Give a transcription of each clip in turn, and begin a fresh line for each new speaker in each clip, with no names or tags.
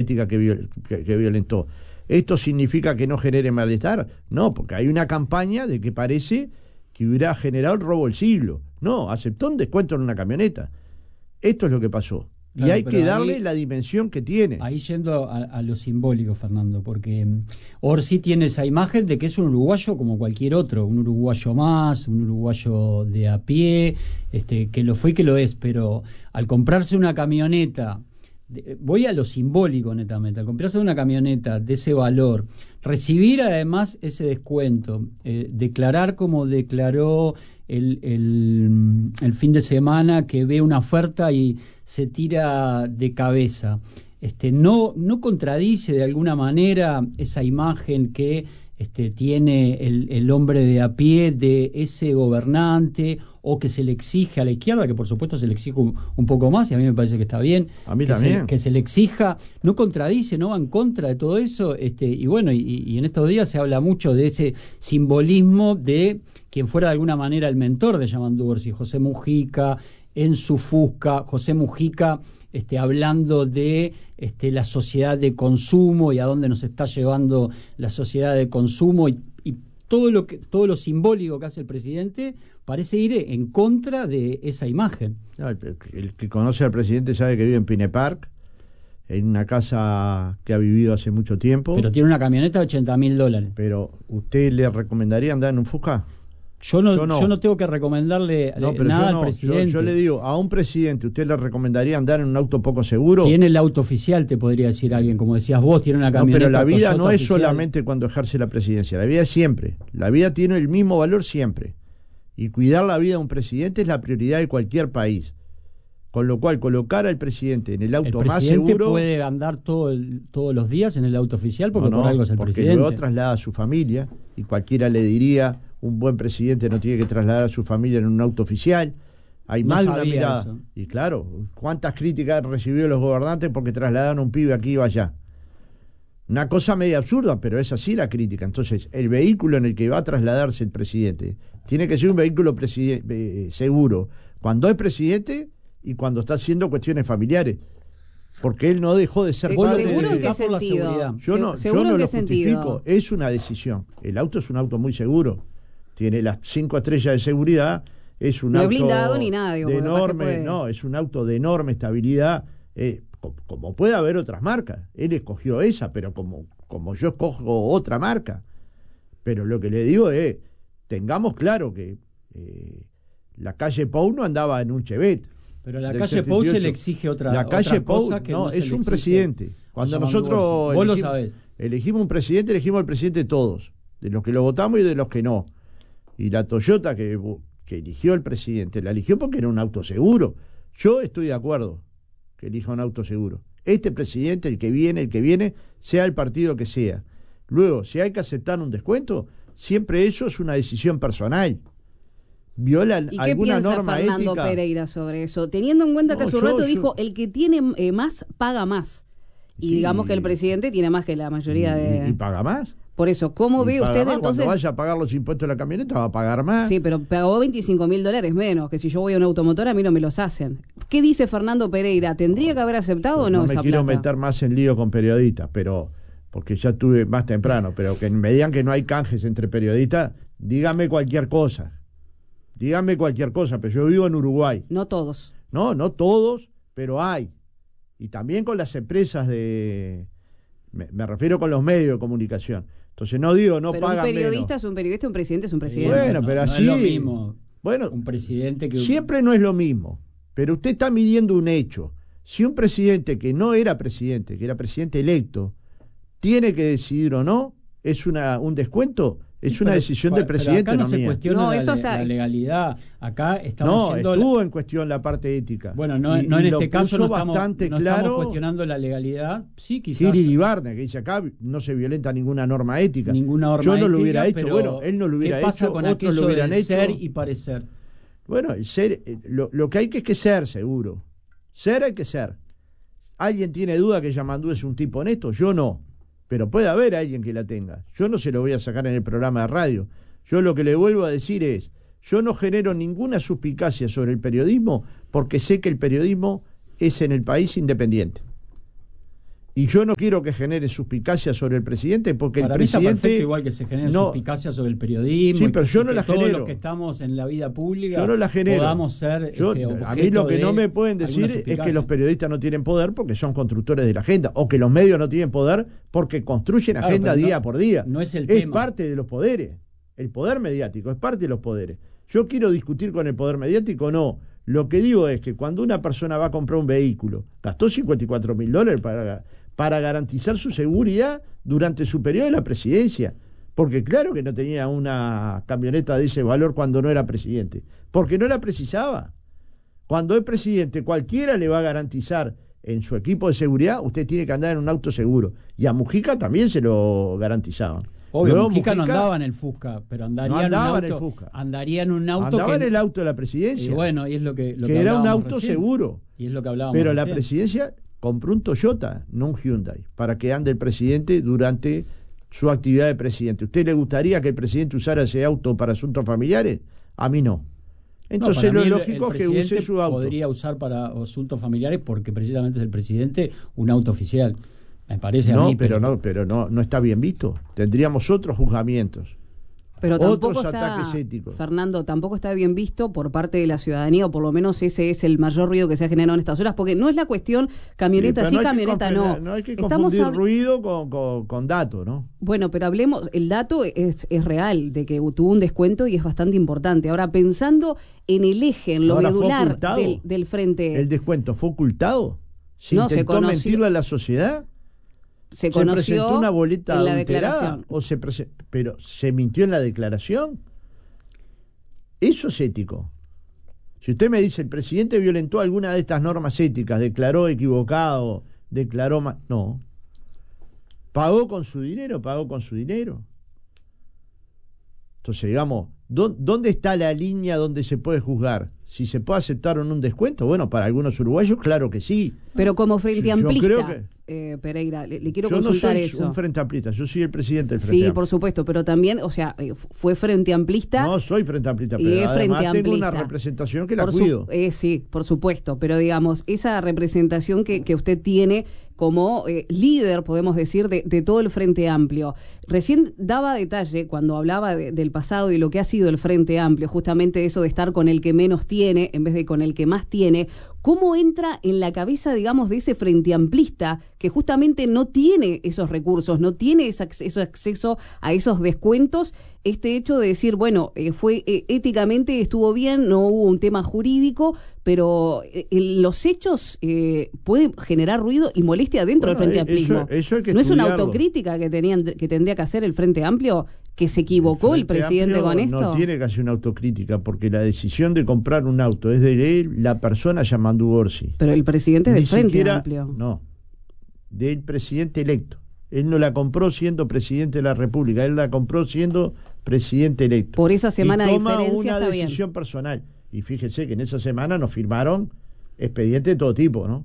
ética que violentó. ¿Esto significa que no genere malestar? No, porque hay una campaña de que parece que hubiera generado el robo del siglo. No, aceptó un descuento en una camioneta. Esto es lo que pasó. Y
claro,
hay que darle la dimensión que tiene.
Ahí yendo a lo simbólico, Fernando, porque Orsi tiene esa imagen de que es un uruguayo como cualquier otro, un uruguayo más, un uruguayo de a pie, que lo fue y que lo es, pero al comprarse una camioneta, voy a lo simbólico netamente, al comprarse una camioneta de ese valor, recibir además ese descuento, declarar como declaró el fin de semana, que ve una oferta y se tira de cabeza, no contradice de alguna manera esa imagen que tiene el hombre de a pie de ese gobernante, o que se le exige a la izquierda, que por supuesto se le exige un poco más, y a mí me parece que está bien.
A mí también.
Que se le exija, no contradice, no va en contra de todo eso, y bueno, y en estos días se habla mucho de ese simbolismo de quien fuera de alguna manera el mentor de Yamandu Orsi, José Mujica, en su Fusca, José Mujica hablando de la sociedad de consumo y a dónde nos está llevando la sociedad de consumo, y todo lo simbólico que hace el presidente parece ir en contra de esa imagen.
El que conoce al presidente sabe que vive en Pine Park, en una casa que ha vivido hace mucho tiempo.
Pero tiene una camioneta de $80.000.
Pero, ¿usted le recomendaría andar en un Fusca?
Yo no tengo que recomendarle nada al presidente.
Yo le digo, a un presidente, ¿usted le recomendaría andar en un auto poco seguro?
Tiene el auto oficial, te podría decir alguien, como decías vos, tiene una camioneta.
No, pero la vida
Toyota
no es
oficial.
solamente cuando ejerce la presidencia, la vida es siempre. La vida tiene el mismo valor siempre. Y cuidar la vida de un presidente es la prioridad de cualquier país. Con lo cual, colocar al presidente en el auto más seguro...
¿El presidente puede andar todos los días en el auto oficial? Porque por algo es el presidente.
Porque luego traslada a su familia, y cualquiera le diría... Un buen presidente no tiene que trasladar a su familia en un auto oficial. Hay más de una mirada. Eso. Y claro, ¿cuántas críticas han recibido los gobernantes porque trasladaron a un pibe aquí o allá? Una cosa media absurda, pero es así la crítica. Entonces, el vehículo en el que va a trasladarse el presidente tiene que ser un vehículo seguro cuando es presidente y cuando está haciendo cuestiones familiares. Porque él no dejó de ser
padre. ¿Seguro en qué sentido?
Yo no lo justifico. Es una decisión. El auto es un auto muy seguro. Tiene las 5 estrellas de seguridad, es un auto
no blindado ni nada, digo,
de enorme, es un auto de enorme estabilidad, como puede haber otras marcas. Él escogió esa, pero como yo escojo otra marca. Pero lo que le digo es, tengamos claro que la calle Pou no andaba en un Chevette.
Pero la calle Pou se le exige otra cosa que no
es un presidente. Cuando nosotros elegimos un presidente, elegimos al presidente todos, de los que lo votamos y de los que no. Y la Toyota que eligió el presidente, la eligió porque era un auto seguro. Yo estoy de acuerdo que elija un auto seguro. Este presidente, el que viene, sea el partido que sea. Luego, si hay que aceptar un descuento, siempre eso es una decisión personal. Viola alguna norma ética. ¿Y qué piensa
Fernando Pereira sobre eso? Teniendo en cuenta que hace un rato dijo, el que tiene más, paga más. Y digamos que el presidente tiene más que la mayoría de...
¿Y paga más?
Por eso, ¿cómo ve usted entonces?
Cuando vaya a pagar los impuestos de la camioneta va a pagar más.
Sí, pero pagó $25.000 menos, que si yo voy a un automotor a mí no me los hacen. ¿Qué dice Fernando Pereira? ¿Tendría que haber aceptado o no esa plata?
No me quiero meter más en lío con periodistas, pero porque ya estuve más temprano, pero que me digan que no hay canjes entre periodistas, dígame cualquier cosa. Pero yo vivo en Uruguay.
No todos.
No todos, pero hay. Y también con las empresas me refiero con los medios de comunicación. Entonces no digo, no
pero
pagan menos.
Un periodista es un periodista, un presidente es un presidente.
Bueno, pero así...
No es lo mismo.
Bueno,
un presidente que...
Siempre no es lo mismo, pero usted está midiendo un hecho. Si un presidente que no era presidente, que era presidente electo, tiene que decidir o no, es un descuento, es una decisión del presidente.
Pero acá no se
mía.
cuestiona la legalidad. Acá estamos
estuvo en cuestión la parte ética.
Bueno, no en este caso no
estamos
cuestionando la legalidad. Sí, quizás.
Giri Libarne, que dice acá no se violenta ninguna norma ética.
Ninguna norma
Yo no
ética,
lo hubiera hecho. Bueno, él no lo hubiera hecho,
con
otros lo hubieran hecho.
Ser y parecer.
Bueno, el ser, lo que hay que es ser, seguro. Ser hay que ser. ¿Alguien tiene duda que Yamandu es un tipo honesto? Yo no. Pero puede haber alguien que la tenga. Yo no se lo voy a sacar en el programa de radio. Yo lo que le vuelvo a decir es, yo no genero ninguna suspicacia sobre el periodismo porque sé que el periodismo es en el país independiente. Y yo no quiero que genere suspicacia sobre el presidente, porque
para
el
mí está
presidente...
perfecto igual que se genere suspicacia sobre el periodismo.
Sí, pero yo no la genero.
Todos los que estamos en la vida pública
yo no la genero.
Podamos ser
a mí lo que no me pueden decir es que los periodistas no tienen poder porque son constructores de la agenda, o que los medios no tienen poder porque construyen agenda día por día.
No es el tema.
Es parte de los poderes. El poder mediático es parte de los poderes. Yo quiero discutir con el poder mediático, no. Lo que digo es que cuando una persona va a comprar un vehículo, gastó $54.000 para garantizar su seguridad durante su periodo de la presidencia, porque claro que no tenía una camioneta de ese valor cuando no era presidente, porque no la precisaba. Cuando es presidente, cualquiera le va a garantizar en su equipo de seguridad, usted tiene que andar en un auto seguro, y a Mujica también se lo garantizaban.
Obvio, luego, Mujica no andaba en el Fusca, pero andaría en un auto.
Andaba en el auto de la presidencia.
Y bueno, y es lo que
era un auto
recién.
Seguro.
Y es lo que hablábamos
Pero
recién.
La presidencia compró un Toyota, no un Hyundai, para que ande el presidente durante su actividad de presidente. ¿Usted le gustaría que el presidente usara ese auto para asuntos familiares? A mí no. Entonces lo lógico es que use su auto.
Podría usar para asuntos familiares porque precisamente es el presidente un auto oficial. Me parece a mí.
Pero no está bien visto. Tendríamos otros juzgamientos.
Pero tampoco
otros ataques éticos.
Fernando, tampoco está bien visto por parte de la ciudadanía, o por lo menos ese es el mayor ruido que se ha generado en estas horas, porque no es la cuestión camioneta sí, camioneta no.
No hay que confundir ruido con dato, ¿no?
Bueno, pero hablemos, el dato es real, de que tuvo un descuento y es bastante importante. Ahora, pensando en el eje, en lo medular del frente...
¿El descuento fue ocultado? ¿Se intentó mentirle a la sociedad?
Se presentó
una boleta
en la
adulterada pero se mintió en la declaración. Eso es ético. Si usted me dice el presidente violentó alguna de estas normas éticas, declaró equivocado, declaró mal, no, pagó con su dinero. Entonces, digamos, ¿dónde está la línea donde se puede juzgar? Si se puede aceptar o no un descuento, bueno, para algunos uruguayos, claro que sí.
Pero como frente amplista,
yo creo que,
Pereira, le quiero consultar eso.
Yo no soy un frente amplista, yo soy el presidente del Frente Amplio.
Sí, por supuesto, pero también, o sea, fue frente amplista.
No soy frente amplista, pero además tengo una representación que la cuido.
Sí, por supuesto, pero digamos, esa representación que usted tiene como líder, podemos decir, de todo el Frente Amplio. Recién daba detalle cuando hablaba del pasado y lo que ha sido el Frente Amplio, justamente eso de estar con el que menos tiene en vez de con el que más tiene. ¿Cómo entra en la cabeza, digamos, de ese frente amplista que justamente no tiene esos recursos, no tiene ese acceso a esos descuentos, este hecho de decir, bueno, éticamente estuvo bien, no hubo un tema jurídico, pero los hechos pueden generar ruido y molestia dentro del Frente Amplismo?
Eso hay que
¿No es una
estudiarlo.
Autocrítica que tendría que hacer el Frente Amplio? ¿Que se equivocó el presidente con esto?
No tiene que hacer una autocrítica, porque la decisión de comprar un auto es de él, la persona Yamandu Orsi.
Pero el presidente es del Frente Amplio.
No, del presidente electo. Él no la compró siendo presidente de la República, él la compró siendo presidente electo.
Por esa semana de diferencia
una
está bien.
decisión personal. Y fíjese que en esa semana nos firmaron expedientes de todo tipo, ¿no?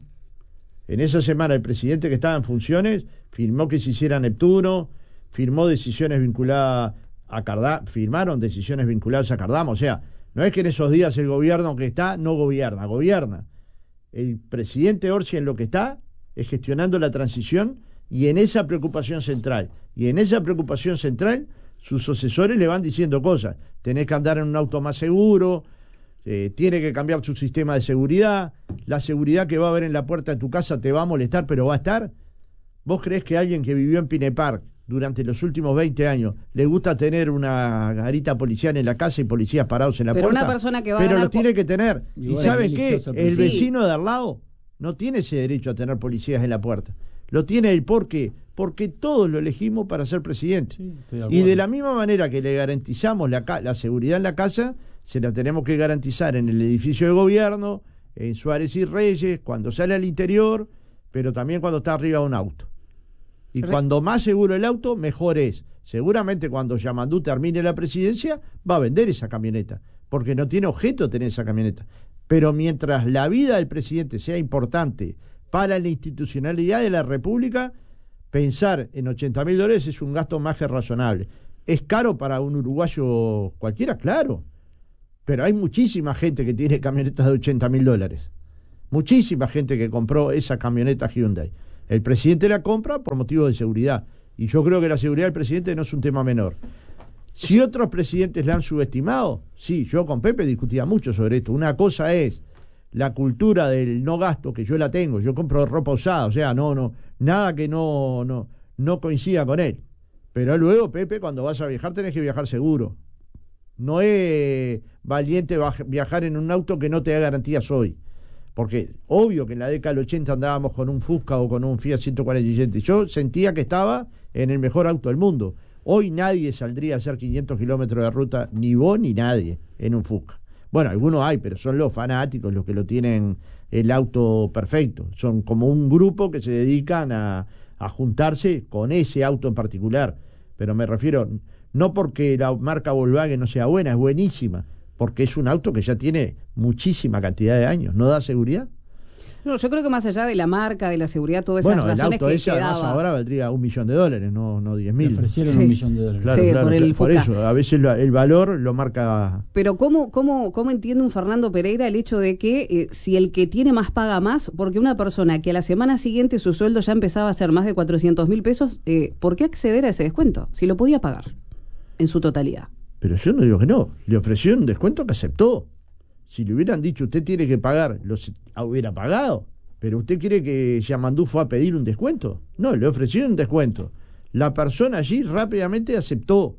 En esa semana el presidente que estaba en funciones firmó que se hiciera Neptuno, firmó decisiones vinculadas a Cardama, firmaron decisiones vinculadas a Cardama. O sea, no es que en esos días el gobierno que está no gobierna, gobierna. El presidente Orsi en lo que está es gestionando la transición y en esa preocupación central. Y en esa preocupación central sus sucesores le van diciendo cosas. Tenés que andar en un auto más seguro, tiene que cambiar su sistema de seguridad, la seguridad que va a haber en la puerta de tu casa te va a molestar, pero va a estar. ¿Vos creés que alguien que vivió en Pinepark durante los últimos 20 años le gusta tener una garita policial en la casa y policías parados en la puerta?
Una persona que va
pero
a
lo tiene que tener.
Y
¿Y
bueno,
saben qué? El
Sí.
vecino de al lado no tiene ese derecho a tener policías en la puerta. Lo tiene él. ¿Por qué? Porque todos lo elegimos para ser presidente.
Sí, estoy de
Y
acuerdo.
de la misma manera que le garantizamos la seguridad en la casa, se la tenemos que garantizar en el edificio de gobierno, en Suárez y Reyes, cuando sale al interior, pero también cuando está arriba de un auto. Y cuando más seguro el auto, mejor es. Seguramente cuando Yamandu termine la presidencia, va a vender esa camioneta, porque no tiene objeto tener esa camioneta. Pero mientras la vida del presidente sea importante para la institucionalidad de la República, pensar en $80.000 es un gasto más que razonable. ¿Es caro para un uruguayo cualquiera? Claro. Pero hay muchísima gente que tiene camionetas de $80.000. Muchísima gente que compró esa camioneta Hyundai. El presidente la compra por motivos de seguridad. Y yo creo que la seguridad del presidente no es un tema menor. Si otros presidentes la han subestimado, sí, yo con Pepe discutía mucho sobre esto. Una cosa es la cultura del no gasto, que yo la tengo, yo compro ropa usada, o sea, nada que no coincida con él. Pero luego, Pepe, cuando vas a viajar tenés que viajar seguro. No es valiente viajar en un auto que no te da garantías hoy. Porque obvio que en la década del 80 andábamos con un Fusca o con un Fiat 147. Yo sentía que estaba en el mejor auto del mundo. Hoy nadie saldría a hacer 500 kilómetros de ruta, ni vos ni nadie, en un Fusca. Bueno, algunos hay, pero son los fanáticos los que lo tienen el auto perfecto. Son como un grupo que se dedican a juntarse con ese auto en particular. Pero me refiero, no porque la marca Volkswagen no sea buena, es buenísima, porque es un auto que ya tiene muchísima cantidad de años. ¿No da seguridad?
No, yo creo que más allá de la marca, de la seguridad, todas esas razones
el auto
que
ese además ahora valdría $1 millón, no $10.000.
Le ofrecieron $1 millón.
Claro,
sí,
claro, por eso, a veces el valor lo marca.
Pero ¿cómo entiende un Fernando Pereira el hecho de que si el que tiene más paga más, porque una persona que a la semana siguiente su sueldo ya empezaba a ser más de 400.000 pesos, ¿por qué acceder a ese descuento? Si lo podía pagar en su totalidad.
Pero yo no digo que no, le ofrecieron un descuento que aceptó. Si le hubieran dicho usted tiene que pagar, hubiera pagado. Pero usted cree que Yamandú fue a pedir un descuento. No, le ofrecieron un descuento. La persona allí rápidamente aceptó.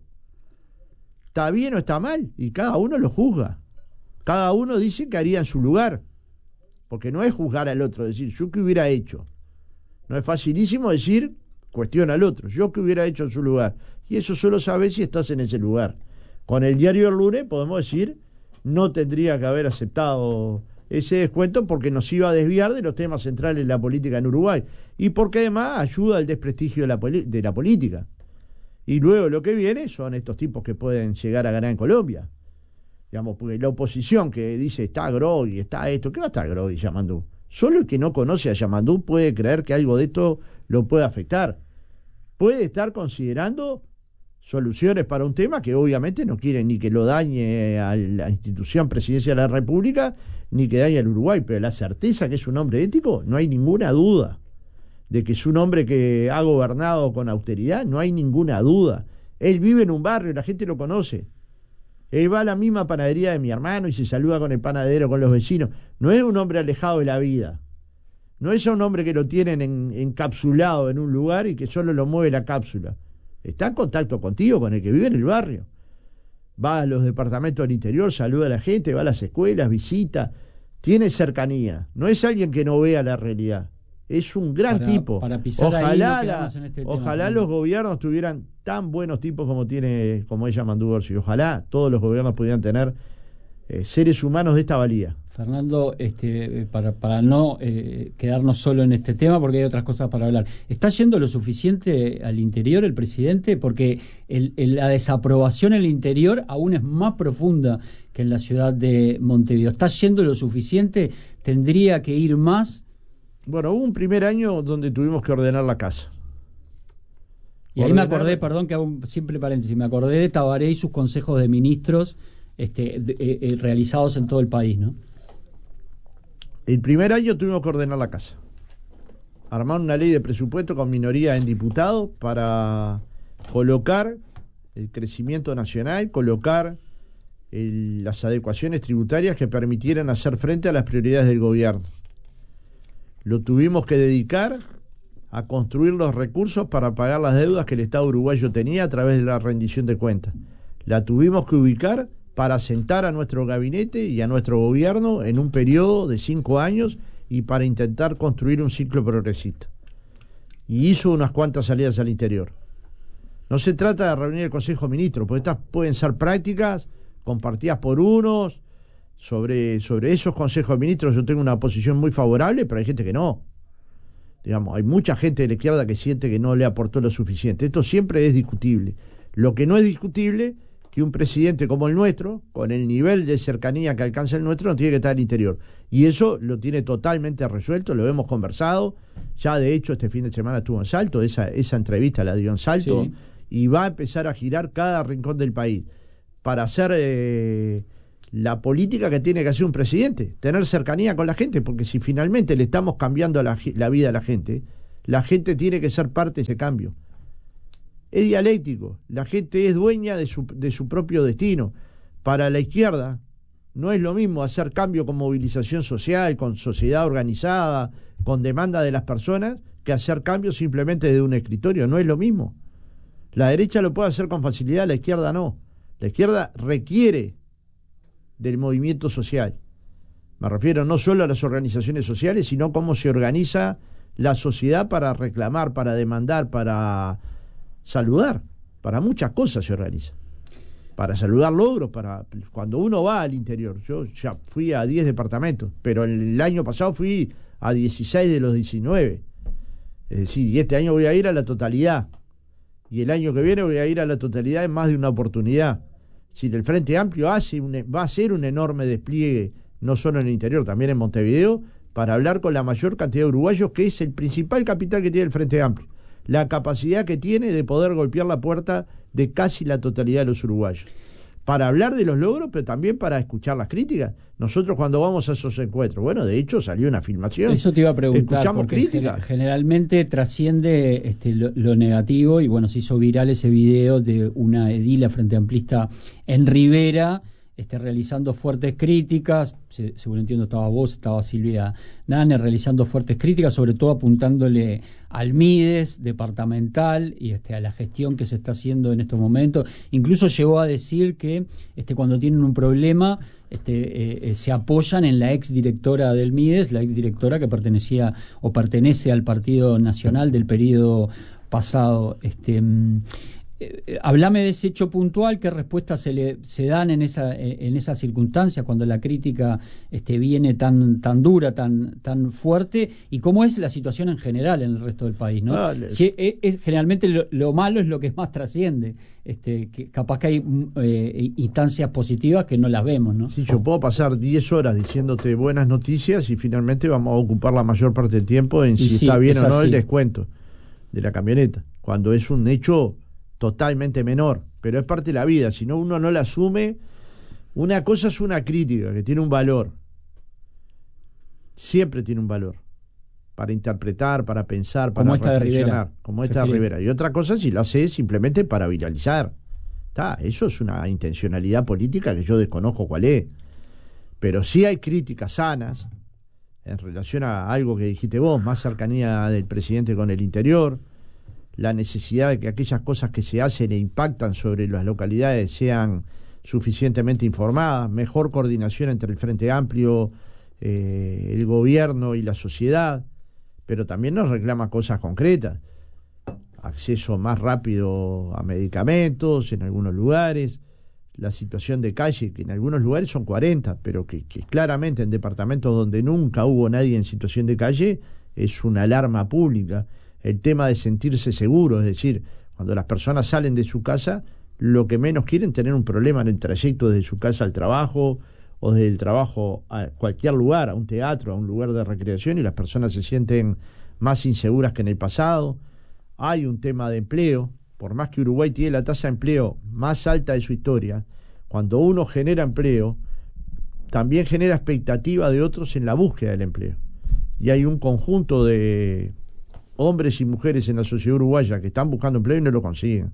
¿Está bien o está mal? Y cada uno lo juzga. Cada uno dice que haría en su lugar. Porque no es juzgar al otro, decir, ¿yo qué hubiera hecho? No es facilísimo decir, cuestiona al otro, ¿yo qué hubiera hecho en su lugar? Y eso solo sabes si estás en ese lugar. Con el diario El Lunes podemos decir, no tendría que haber aceptado ese descuento porque nos iba a desviar de los temas centrales de la política en Uruguay y porque además ayuda al desprestigio de la política. Y luego lo que viene son estos tipos que pueden llegar a ganar en Colombia. Digamos, porque la oposición que dice está Grogui, está esto, ¿qué va a estar Grogui Yamandú? Solo el que no conoce a Yamandú puede creer que algo de esto lo puede afectar. Puede estar considerando soluciones para un tema que obviamente no quieren ni que lo dañe a la institución presidencia de la República ni que dañe al Uruguay, pero la certeza que es un hombre ético, no hay ninguna duda. De que es un hombre que ha gobernado con austeridad, no hay ninguna duda. Él vive en un barrio, la gente lo conoce. Él va a la misma panadería de mi hermano y se saluda con el panadero, con los vecinos. No es un hombre alejado de la vida. No es un hombre que lo tienen encapsulado en un lugar y que solo lo mueve la cápsula. Está en contacto contigo, con el que vive en el barrio. Va a los departamentos del interior, saluda a la gente, va a las escuelas, visita. Tiene cercanía. No es alguien que no vea la realidad. Es un gran tipo. Ojalá los gobiernos tuvieran tan buenos tipos como es Yamandú Orsi. Ojalá todos los gobiernos pudieran tener seres humanos de esta valía.
Fernando, para no quedarnos solo en este tema, porque hay otras cosas para hablar. ¿Está yendo lo suficiente al interior el presidente? Porque la desaprobación en el interior aún es más profunda que en la ciudad de Montevideo. ¿Está yendo lo suficiente? ¿Tendría que ir más?
Bueno, hubo un primer año donde tuvimos que ordenar la casa.
Y ahí me acordé, perdón que hago un simple paréntesis, me acordé de Tabaré y sus consejos de ministros realizados en todo el país, ¿no?
El primer año tuvimos que ordenar la casa. Armar una ley de presupuesto con minoría en diputados para colocar el crecimiento nacional, colocar las adecuaciones tributarias que permitieran hacer frente a las prioridades del gobierno. Lo tuvimos que dedicar a construir los recursos para pagar las deudas que el Estado uruguayo tenía a través de la rendición de cuentas. La tuvimos que ubicar para sentar a nuestro gabinete y a nuestro gobierno en un periodo de 5 años y para intentar construir un ciclo progresista. Y hizo unas cuantas salidas al interior. No se trata de reunir el Consejo de Ministros, porque estas pueden ser prácticas compartidas por unos. Sobre esos consejos de ministros yo tengo una posición muy favorable, pero hay gente que no. Digamos, hay mucha gente de la izquierda que siente que no le aportó lo suficiente. Esto siempre es discutible. Lo que no es discutible que un presidente como el nuestro, con el nivel de cercanía que alcanza el nuestro, no tiene que estar al interior. Y eso lo tiene totalmente resuelto, lo hemos conversado. Ya de hecho este fin de semana estuvo en Salto, esa entrevista la dio en Salto, sí. Y va a empezar a girar cada rincón del país para hacer la política que tiene que hacer un presidente, tener cercanía con la gente, porque si finalmente le estamos cambiando la vida a la gente, La gente tiene que ser parte de ese cambio. Es dialéctico, la gente es dueña de su propio destino. Para la izquierda no es lo mismo hacer cambio con movilización social, con sociedad organizada, con demanda de las personas, que hacer cambio simplemente de un escritorio. No es lo mismo. La derecha lo puede hacer con facilidad, la izquierda no. La izquierda requiere del movimiento social. Me refiero no solo a las organizaciones sociales, sino cómo se organiza la sociedad para reclamar, para demandar, para saludar. Para muchas cosas se organiza. Para saludar logros, para cuando uno va al interior. Yo ya fui a 10 departamentos, pero el año pasado fui a 16 de los 19. Es decir, y este año voy a ir a la totalidad. Y el año que viene voy a ir a la totalidad en más de una oportunidad. Si el Frente Amplio va a hacer un enorme despliegue, no solo en el interior, también en Montevideo, para hablar con la mayor cantidad de uruguayos, que es el principal capital que tiene el Frente Amplio. La capacidad que tiene de poder golpear la puerta de casi la totalidad de los uruguayos. Para hablar de los logros, pero también para escuchar las críticas. Nosotros cuando vamos a esos encuentros, bueno, de hecho salió una filmación.
Eso te iba a preguntar.
Escuchamos críticas.
Generalmente trasciende lo negativo, y bueno, se hizo viral ese video de una edila frente amplista en Rivera, realizando fuertes críticas. Según entiendo estaba vos, estaba Silvia Nane realizando fuertes críticas, sobre todo apuntándole al MIDES departamental y a la gestión que se está haciendo en estos momentos. Incluso llegó a decir que cuando tienen un problema se apoyan en la exdirectora del MIDES, la exdirectora que pertenecía o pertenece al Partido Nacional del periodo pasado. Hablame de ese hecho puntual, qué respuestas se dan en esas circunstancias cuando la crítica viene tan dura, tan fuerte, y cómo es la situación en general en el resto del país, ¿no? Generalmente lo malo es lo que más trasciende, que capaz que hay instancias positivas que no las vemos, ¿no?
Sí, yo puedo pasar 10 horas diciéndote buenas noticias y finalmente vamos a ocupar la mayor parte del tiempo en si está bien o no el descuento de la camioneta, cuando es un hecho totalmente menor, pero es parte de la vida. Si no, uno no la asume. Una cosa es una crítica que tiene un valor, siempre tiene un valor para interpretar, para pensar, para reflexionar, como esta de Rivera. Y otra cosa si lo hace simplemente para viralizar. Eso es una intencionalidad política que yo desconozco cuál es, pero sí hay críticas sanas en relación a algo que dijiste vos, más cercanía del presidente con el interior, la necesidad de que aquellas cosas que se hacen e impactan sobre las localidades sean suficientemente informadas, mejor coordinación entre el Frente Amplio, el gobierno y la sociedad, pero también nos reclama cosas concretas, acceso más rápido a medicamentos en algunos lugares, la situación de calle, que en algunos lugares son 40, pero que claramente en departamentos donde nunca hubo nadie en situación de calle es una alarma pública. El tema de sentirse seguro, es decir, cuando las personas salen de su casa, lo que menos quieren es tener un problema en el trayecto desde su casa al trabajo o desde el trabajo a cualquier lugar, a un teatro, a un lugar de recreación, y las personas se sienten más inseguras que en el pasado. Hay un tema de empleo, por más que Uruguay tiene la tasa de empleo más alta de su historia, cuando uno genera empleo, también genera expectativa de otros en la búsqueda del empleo. Y hay un conjunto de hombres y mujeres en la sociedad uruguaya que están buscando empleo y no lo consiguen.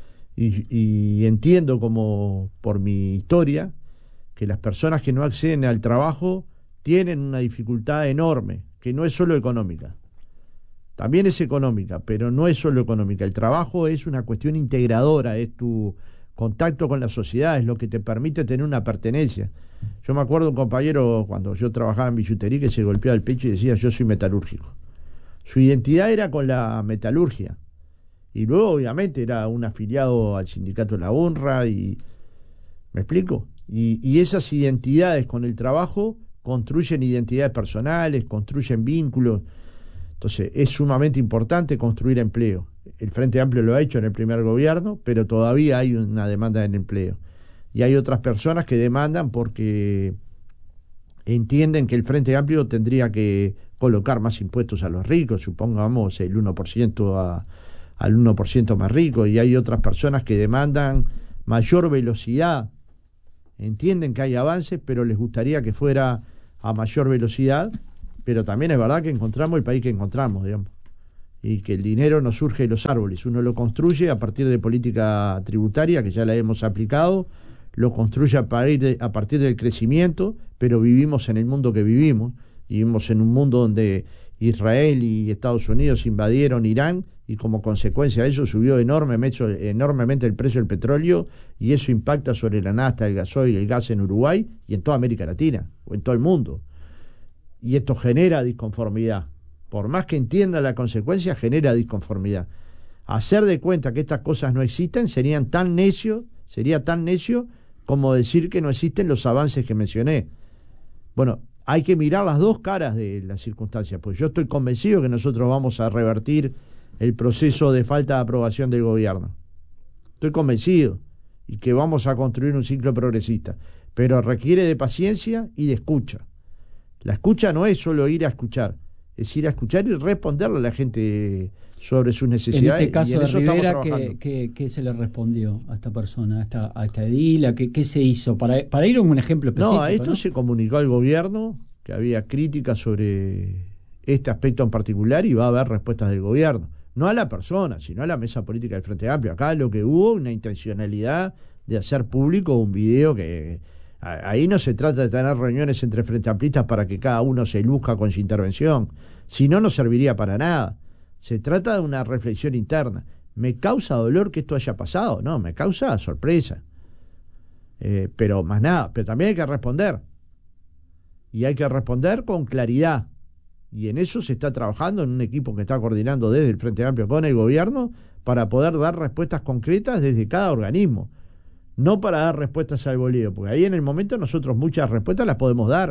Y entiendo, como por mi historia, que las personas que no acceden al trabajo tienen una dificultad enorme, que no es solo económica. También es económica, pero no es solo económica. El trabajo es una cuestión integradora, es tu contacto con la sociedad, es lo que te permite tener una pertenencia. Yo me acuerdo de un compañero cuando yo trabajaba en billutería que se golpeaba el pecho y decía: yo soy metalúrgico. Su identidad era con la metalurgia. Y luego, obviamente, era un afiliado al sindicato de la UNRWA. ¿Me explico? Y esas identidades con el trabajo construyen identidades personales, construyen vínculos. Entonces, es sumamente importante construir empleo. El Frente Amplio lo ha hecho en el primer gobierno, pero todavía hay una demanda en empleo. Y hay otras personas que demandan porque entienden que el Frente Amplio tendría que colocar más impuestos a los ricos, supongamos el 1% al 1% más rico, y hay otras personas que demandan mayor velocidad. Entienden que hay avances, pero les gustaría que fuera a mayor velocidad, pero también es verdad que encontramos el país que encontramos, digamos. y que el dinero no surge de los árboles, uno lo construye a partir de política tributaria, que ya la hemos aplicado, lo construye a partir del crecimiento, pero vivimos en el mundo que vivimos en un mundo donde Israel y Estados Unidos invadieron Irán, y como consecuencia de eso subió enormemente el precio del petróleo, y eso impacta sobre la nafta, el gasoil, el gas en Uruguay y en toda América Latina, o en todo el mundo. Y esto genera disconformidad. Por más que entienda la consecuencia, genera disconformidad. Hacer de cuenta que estas cosas no existen sería tan necio como decir que no existen los avances que mencioné. Bueno, hay que mirar las dos caras de las circunstancias, pues yo estoy convencido que nosotros vamos a revertir el proceso de falta de aprobación del gobierno. Estoy convencido, y que vamos a construir un ciclo progresista, pero requiere de paciencia y de escucha. La escucha no es solo ir a escuchar, es ir a escuchar y responderle a la gente sobre sus necesidades.
En este caso
y en
de
eso
Rivera, ¿qué se le respondió a esta persona, a esta edila? ¿Qué se hizo? Para ir a un ejemplo específico.
No, a esto se comunicó al gobierno que había críticas sobre este aspecto en particular y va a haber respuestas del gobierno. No a la persona, sino a la mesa política del Frente Amplio. Acá lo que hubo, una intencionalidad de hacer público un video que... Ahí no se trata de tener reuniones entre frente amplistas para que cada uno se luzca con su intervención. Si no, no serviría para nada. Se trata de una reflexión interna. ¿Me causa dolor que esto haya pasado? No, me causa sorpresa. Pero más nada. Pero también hay que responder. Y hay que responder con claridad. Y en eso se está trabajando en un equipo que está coordinando desde el Frente Amplio con el gobierno para poder dar respuestas concretas desde cada organismo. No para dar respuestas al boleo, porque ahí en el momento nosotros muchas respuestas las podemos dar,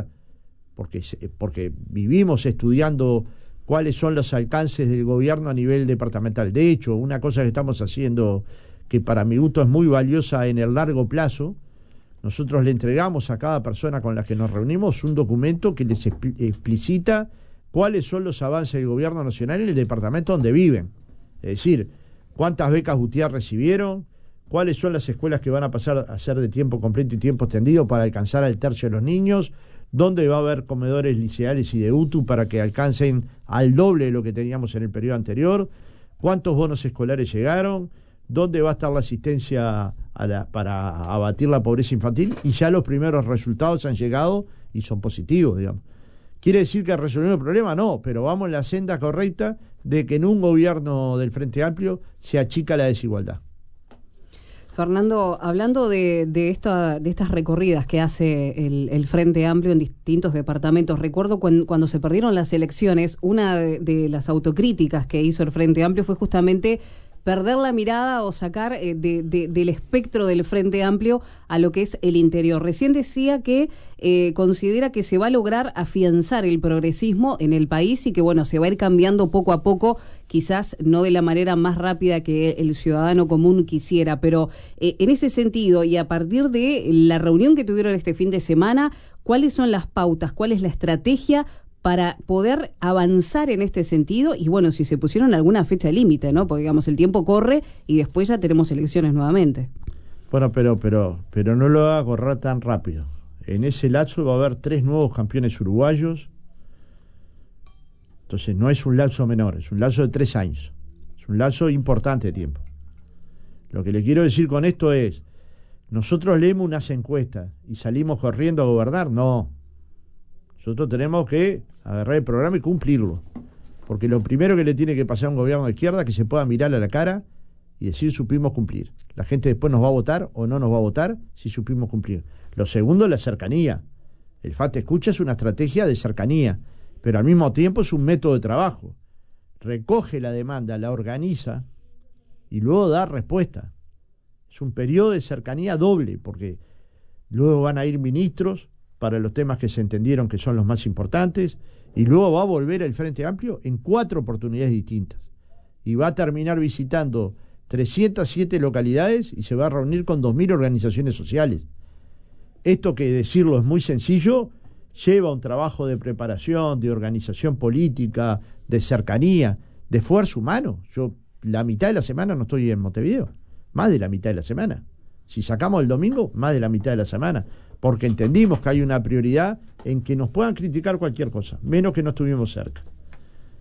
porque vivimos estudiando cuáles son los alcances del gobierno a nivel departamental. De hecho, una cosa que estamos haciendo, que para mi gusto es muy valiosa en el largo plazo, nosotros le entregamos a cada persona con la que nos reunimos un documento que les explicita cuáles son los avances del gobierno nacional en el departamento donde viven. Es decir, cuántas becas UTIAR recibieron, cuáles son las escuelas que van a pasar a ser de tiempo completo y tiempo extendido para alcanzar al tercio de los niños, dónde va a haber comedores liceales y de UTU para que alcancen al doble de lo que teníamos en el periodo anterior, cuántos bonos escolares llegaron, dónde va a estar la asistencia para abatir la pobreza infantil, y ya los primeros resultados han llegado y son positivos, digamos. ¿Quiere decir que resolvimos el problema? No, pero vamos en la senda correcta de que en un gobierno del Frente Amplio se achica la desigualdad.
Fernando, hablando de estas recorridas que hace el Frente Amplio en distintos departamentos, recuerdo cuando se perdieron las elecciones, una de las autocríticas que hizo el Frente Amplio fue justamente perder la mirada o sacar del espectro del Frente Amplio a lo que es el interior. Recién decía que considera que se va a lograr afianzar el progresismo en el país y que, bueno, se va a ir cambiando poco a poco, quizás no de la manera más rápida que el ciudadano común quisiera, pero en ese sentido y a partir de la reunión que tuvieron este fin de semana, ¿cuáles son las pautas? ¿Cuál es la estrategia para poder avanzar en este sentido? Y bueno, si se pusieron alguna fecha límite, ¿no? Porque digamos, el tiempo corre y después ya tenemos elecciones nuevamente.
Bueno, pero no lo haga correr tan rápido. En ese lapso va a haber 3 nuevos campeones uruguayos. Entonces no es un lapso menor, es un lapso de 3 años. Es un lapso importante de tiempo. Lo que le quiero decir con esto es, nosotros leemos unas encuestas y salimos corriendo a gobernar, no. Nosotros tenemos que agarrar el programa y cumplirlo. Porque lo primero que le tiene que pasar a un gobierno de izquierda es que se pueda mirar a la cara y decir supimos cumplir. La gente después nos va a votar o no nos va a votar si supimos cumplir. Lo segundo es la cercanía. El FAT Escucha es una estrategia de cercanía, pero al mismo tiempo es un método de trabajo. Recoge la demanda, la organiza y luego da respuesta. Es un periodo de cercanía doble, porque luego van a ir ministros para los temas que se entendieron que son los más importantes, y luego va a volver el Frente Amplio en 4 oportunidades distintas. Y va a terminar visitando 307 localidades y se va a reunir con 2.000 organizaciones sociales. Esto, que decirlo es muy sencillo, lleva un trabajo de preparación, de organización política, de cercanía, de esfuerzo humano. Yo la mitad de la semana no estoy en Montevideo, más de la mitad de la semana. Si sacamos el domingo, más de la mitad de la semana, porque entendimos que hay una prioridad en que nos puedan criticar cualquier cosa, menos que no estuvimos cerca.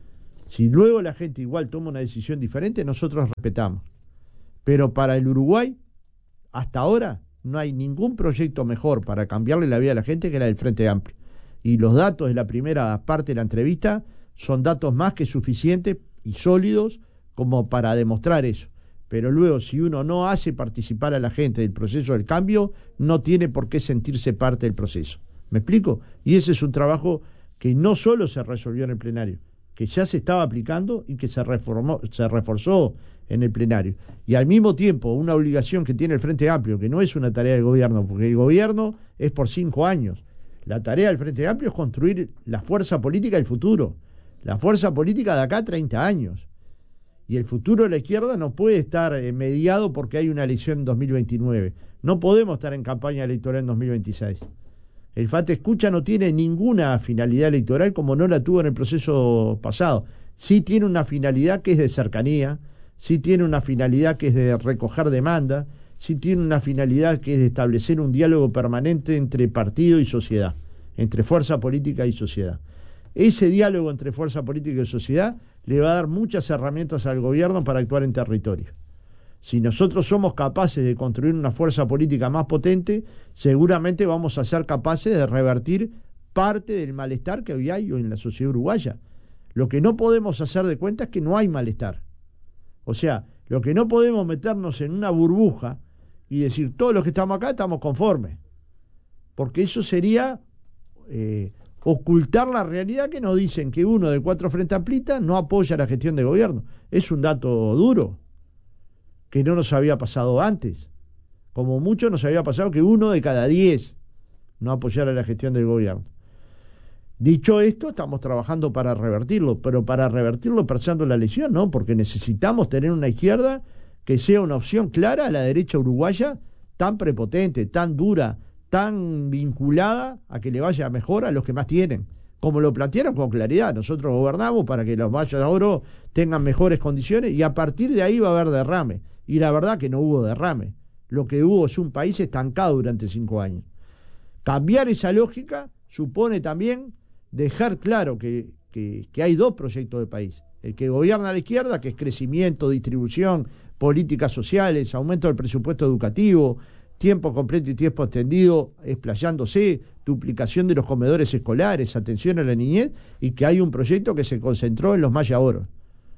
Si luego la gente igual toma una decisión diferente, nosotros respetamos. Pero para el Uruguay, hasta ahora, no hay ningún proyecto mejor para cambiarle la vida a la gente que la del Frente Amplio. Y los datos de la primera parte de la entrevista son datos más que suficientes y sólidos como para demostrar eso. Pero luego, si uno no hace participar a la gente del proceso del cambio, no tiene por qué sentirse parte del proceso. ¿Me explico? Y ese es un trabajo que no solo se resolvió en el plenario, que ya se estaba aplicando y que se reforzó en el plenario. Y al mismo tiempo, una obligación que tiene el Frente Amplio, que no es una tarea del gobierno, porque el gobierno es por 5 años. La tarea del Frente Amplio es construir la fuerza política del futuro, la fuerza política de acá a 30 años. Y el futuro de la izquierda no puede estar mediado porque hay una elección en 2029. No podemos estar en campaña electoral en 2026. El FAT Escucha no tiene ninguna finalidad electoral como no la tuvo en el proceso pasado. Sí tiene una finalidad que es de cercanía, sí tiene una finalidad que es de recoger demanda, sí tiene una finalidad que es de establecer un diálogo permanente entre partido y sociedad, entre fuerza política y sociedad. Ese diálogo entre fuerza política y sociedad le va a dar muchas herramientas al gobierno para actuar en territorio. Si nosotros somos capaces de construir una fuerza política más potente, seguramente vamos a ser capaces de revertir parte del malestar que hoy hay en la sociedad uruguaya. Lo que no podemos hacer de cuenta es que no hay malestar. O sea, lo que no podemos meternos en una burbuja y decir todos los que estamos acá estamos conformes. Porque eso sería ocultar la realidad que nos dicen que uno de 4 Frente Amplistas no apoya la gestión de gobierno. Es un dato duro, que no nos había pasado antes. Como mucho nos había pasado que 1 de cada 10 no apoyara la gestión del gobierno. Dicho esto, estamos trabajando para revertirlo, pero para revertirlo pensando en la elección, ¿no? Porque necesitamos tener una izquierda que sea una opción clara a la derecha uruguaya, tan prepotente, tan dura, tan vinculada a que le vaya mejor a los que más tienen. Como lo plantearon con claridad, nosotros gobernamos para que los valles de oro tengan mejores condiciones y a partir de ahí va a haber derrame. Y la verdad que no hubo derrame. Lo que hubo es un país estancado durante 5 años. Cambiar esa lógica supone también dejar claro que hay 2 proyectos de país. El que gobierna a la izquierda, que es crecimiento, distribución, políticas sociales, aumento del presupuesto educativo, tiempo completo y tiempo extendido, explayándose, duplicación de los comedores escolares, atención a la niñez, y que hay un proyecto que se concentró en los Maya Oro.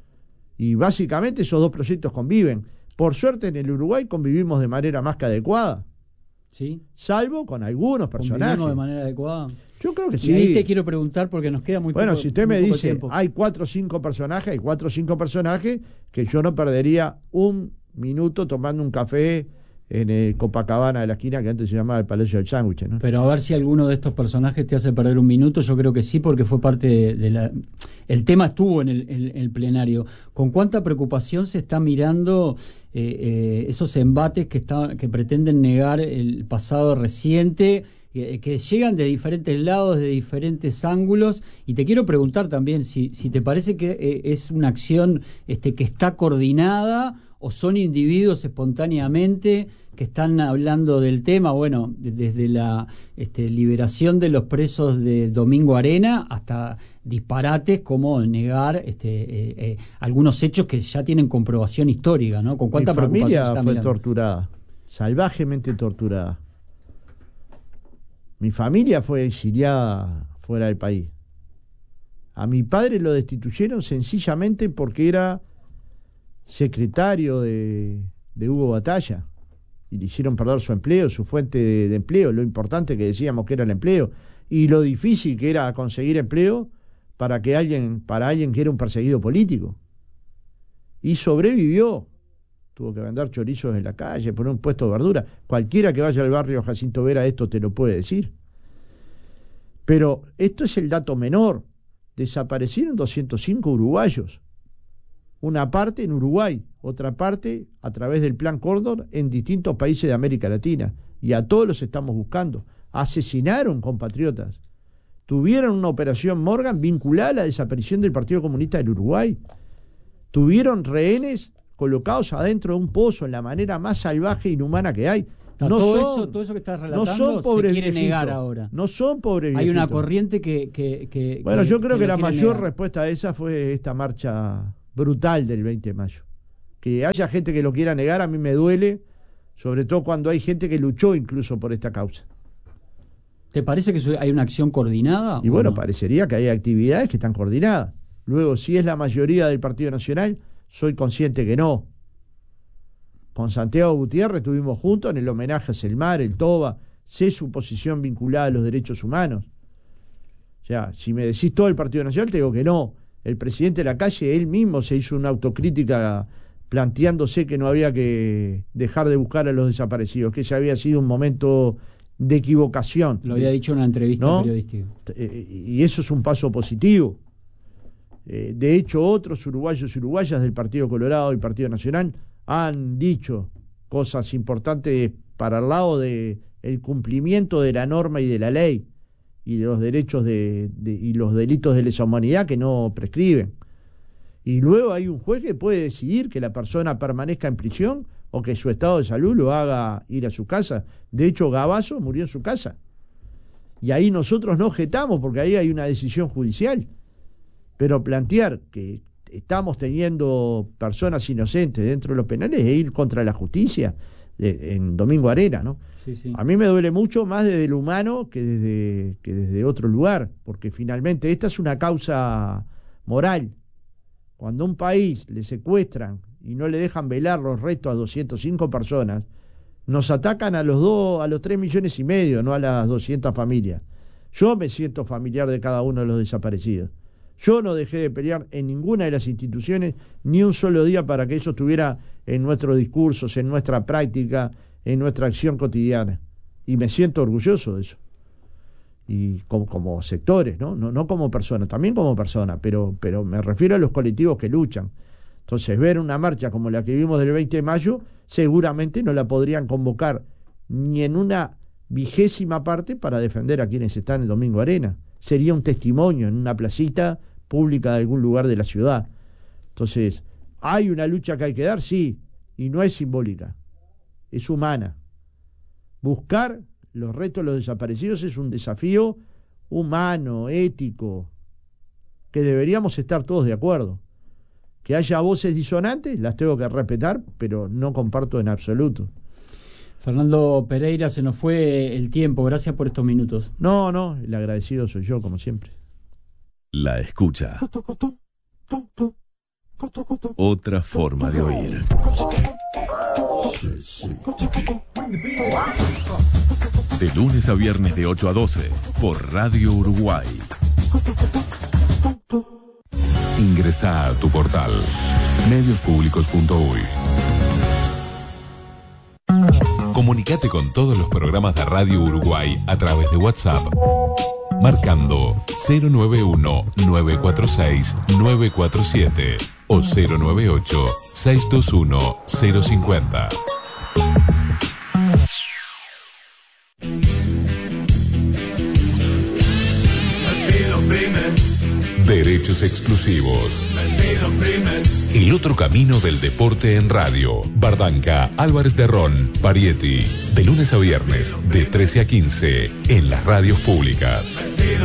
Y básicamente esos 2 proyectos conviven. Por suerte en el Uruguay convivimos de manera más que adecuada.
¿Sí?
Salvo con algunos personajes.
¿Convivimos de manera adecuada?
Yo creo que
y
sí.
Ahí te quiero preguntar porque nos queda muy poco.
Bueno, si usted me dice,
tiempo.
hay 4 o 5 personajes, hay 4 o 5 personajes que yo no perdería un minuto tomando un café en el Copacabana de la esquina que antes se llamaba el Palacio del Sándwich, ¿no?
Pero a ver si alguno de estos personajes te hace perder un minuto. Yo creo que sí, porque fue parte de la... El tema estuvo en el plenario. ¿Con cuánta preocupación se está mirando esos embates que pretenden negar el pasado reciente, que llegan de diferentes lados, de diferentes ángulos? Y te quiero preguntar también si te parece que es una acción que está coordinada o son individuos espontáneamente que están hablando del tema, bueno, desde la liberación de los presos de Domingo Arena hasta disparates como negar algunos hechos que ya tienen comprobación histórica, ¿no? ¿Con cuánta preocupación se está mirando?
Mi familia fue torturada, salvajemente torturada. Mi familia fue exiliada fuera del país. A mi padre lo destituyeron sencillamente porque era secretario de Hugo Batalla y le hicieron perder su empleo, su fuente de empleo, lo importante que decíamos que era el empleo y lo difícil que era conseguir empleo para alguien que era un perseguido político. Y sobrevivió. Tuvo que vender chorizos en la calle, poner un puesto de verdura. Cualquiera que vaya al barrio Jacinto Vera esto te lo puede decir. Pero esto es el dato menor. Desaparecieron 205 uruguayos. Una parte en Uruguay, otra parte a través del Plan Cóndor en distintos países de América Latina. Y a todos los estamos buscando. Asesinaron compatriotas. Tuvieron una operación Morgan vinculada a la desaparición del Partido Comunista del Uruguay. Tuvieron rehenes colocados adentro de un pozo en la manera más salvaje e inhumana que hay.
Todo eso que estás relatando
no son pobres,
se quiere
viejitos,
negar ahora.
No son pobres.
Hay una
viejitos.
corriente que
bueno, yo creo que la mayor
negar.
respuesta a esa fue esta marcha brutal del 20 de mayo. Que haya gente que lo quiera negar, a mí me duele, sobre todo cuando hay gente que luchó incluso por esta causa.
¿Te parece que hay una acción coordinada?
Y bueno,
no?
parecería que hay actividades que están coordinadas. Luego, si es la mayoría del Partido Nacional, soy consciente que no. Con Santiago Gutiérrez estuvimos juntos en el homenaje a Selmar, el Toba, sé su posición vinculada a los derechos humanos. O sea, si me decís todo el Partido Nacional, te digo que no. El presidente de la calle, él mismo se hizo una autocrítica planteándose que no había que dejar de buscar a los desaparecidos, que ese había sido un momento de equivocación.
Lo había dicho en una entrevista, ¿no?, periodística.
Y eso es un paso positivo. De hecho, otros uruguayos y uruguayas del Partido Colorado y Partido Nacional han dicho cosas importantes para el lado de el cumplimiento de la norma y de la ley y de los derechos y los delitos de lesa humanidad que no prescriben. Y luego hay un juez que puede decidir que la persona permanezca en prisión o que su estado de salud lo haga ir a su casa. De hecho, Gabazo murió en su casa. Y ahí nosotros no objetamos porque ahí hay una decisión judicial. Pero plantear que estamos teniendo personas inocentes dentro de los penales es ir contra la justicia en Domingo Arena, ¿no?
Sí, sí.
A mí me duele mucho más desde lo humano que desde otro lugar, porque finalmente esta es una causa moral. Cuando a un país le secuestran y no le dejan velar los restos a 205 personas, nos atacan a los 3 millones y medio, no a las 200 familias. Yo me siento familiar de cada uno de los desaparecidos. Yo no dejé de pelear en ninguna de las instituciones ni un solo día para que eso estuviera en nuestros discursos, en nuestra práctica, en nuestra acción cotidiana. Y me siento orgulloso de eso. Y como sectores, ¿no? No como personas, también como personas, pero me refiero a los colectivos que luchan. Entonces, ver una marcha como la que vimos del 20 de mayo, seguramente no la podrían convocar ni en una 20ª parte para defender a quienes están en Domingo Arena. Sería un testimonio en una placita pública de algún lugar de la ciudad. Entonces, ¿hay una lucha que hay que dar? Sí, y no es simbólica, es humana. Buscar los restos de los desaparecidos es un desafío humano, ético, que deberíamos estar todos de acuerdo. Que haya voces disonantes, las tengo que respetar, pero no comparto en absoluto.
Fernando Pereira, se nos fue el tiempo, gracias por estos minutos.
No, el agradecido soy yo, como siempre.
La escucha. Otra forma de oír. De lunes a viernes de 8 a 12 por Radio Uruguay. Ingresa a tu portal mediospublicos.uy. Comunicate con todos los programas de Radio Uruguay a través de WhatsApp, marcando 091-946-947 o 098-621-050. Derechos exclusivos. El otro camino del deporte en radio. Bardanca, Álvarez de Ron, Parietti. De lunes a viernes, de 13 a 15, en las radios públicas.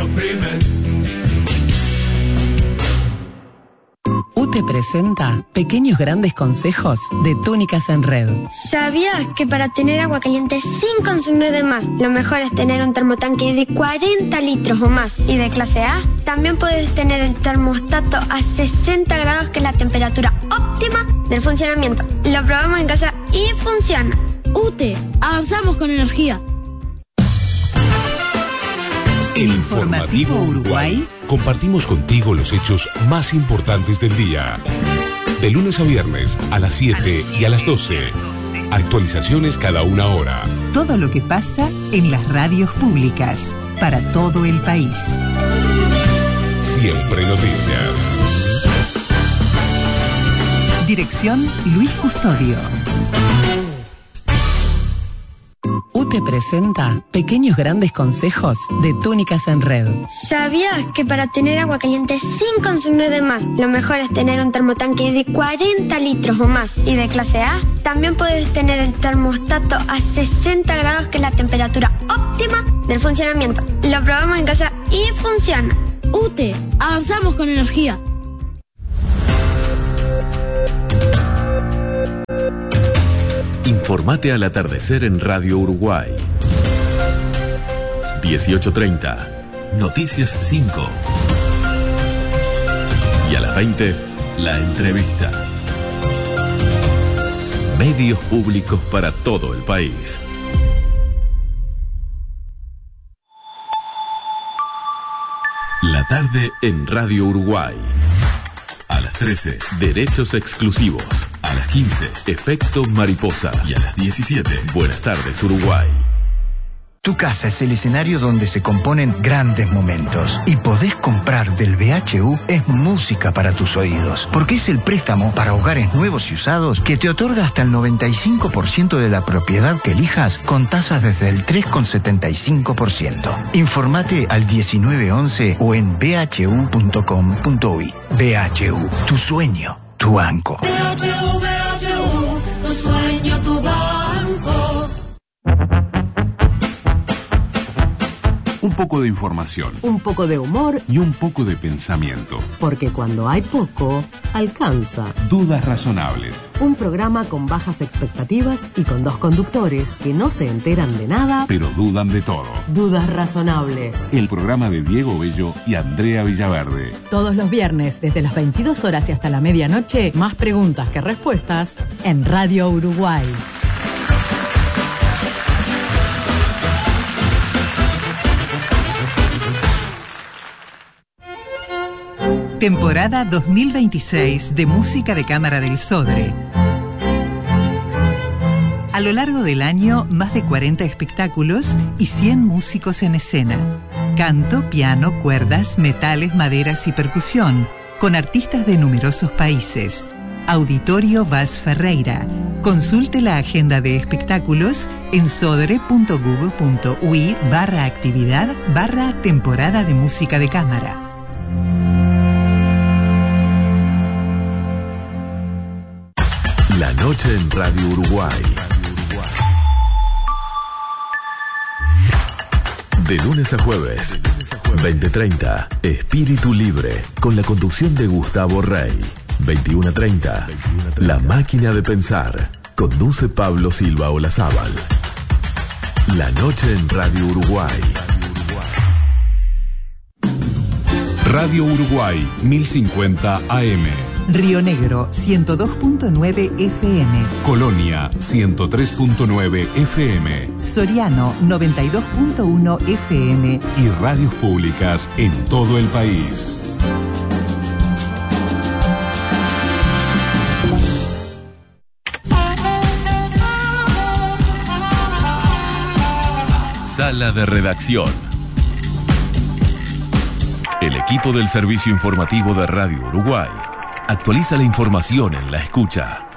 UTE presenta Pequeños Grandes Consejos de Túnicas en Red.
¿Sabías que para tener agua caliente sin consumir de más, lo mejor es tener un termotanque de 40 litros o más y de clase A? También puedes tener el termostato a 60 grados, que es la temperatura óptima del funcionamiento. Lo probamos en casa y funciona.
UTE, avanzamos con energía.
El Informativo Uruguay. Compartimos contigo los hechos más importantes del día. De lunes a viernes, a las 7 y a las 12. Actualizaciones cada una hora.
Todo lo que pasa en las radios públicas, para todo el país.
Siempre noticias.
Dirección Luis Custodio.
UTE UTE presenta Pequeños Grandes Consejos de Túnicas en Red.
¿Sabías que para tener agua caliente sin consumir de más, lo mejor es tener un termotanque de 40 litros o más y de clase A? También puedes tener el termostato a 60 grados, que es la temperatura óptima del funcionamiento. Lo probamos en casa y funciona.
UTE, avanzamos con energía.
Informate al atardecer en Radio Uruguay. 18:30, Noticias 5. Y a las 20, la entrevista. Medios públicos para todo el país. La tarde en Radio Uruguay. A las 13, Derechos Exclusivos. A las 15, Efecto Mariposa. Y a las 17, Buenas tardes Uruguay.
Tu casa es el escenario donde se componen grandes momentos. Y podés comprar del BHU es música para tus oídos. Porque es el préstamo para hogares nuevos y usados que te otorga hasta el 95% de la propiedad que elijas con tasas desde el 3,75%. Informate al 1911 o en bhu.com.uy. BHU, tu sueño, tu banco.
BHU, tu sueño, tu banco.
Un poco de información.
Un poco de humor.
Y un poco de pensamiento.
Porque cuando hay poco, alcanza.
Dudas razonables.
Un programa con bajas expectativas y con dos conductores que no se enteran de nada,
pero dudan de todo.
Dudas razonables.
El programa de Diego Bello y Andrea Villaverde.
Todos los viernes, desde las 22 horas y hasta la medianoche, más preguntas que respuestas en Radio Uruguay.
Temporada 2026 de Música de Cámara del Sodre. A lo largo del año, más de 40 espectáculos y 100 músicos en escena. Canto, piano, cuerdas, metales, maderas y percusión, con artistas de numerosos países. Auditorio Vaz Ferreira. Consulte la agenda de espectáculos en sodre.google.ui/actividad/temporada de música de cámara.
La noche en Radio Uruguay. De lunes a jueves, 20:30, Espíritu Libre, con la conducción de Gustavo Rey. 21:30, La Máquina de Pensar, conduce Pablo Silva Olazábal. La noche en Radio Uruguay. Radio Uruguay, 1050 AM.
Río Negro, 102.9 FM.
Colonia, 103.9 FM.
Soriano, 92.1 FM.
Y radios públicas en todo el país. Sala de redacción. El equipo del Servicio Informativo de Radio Uruguay actualiza la información en la escucha.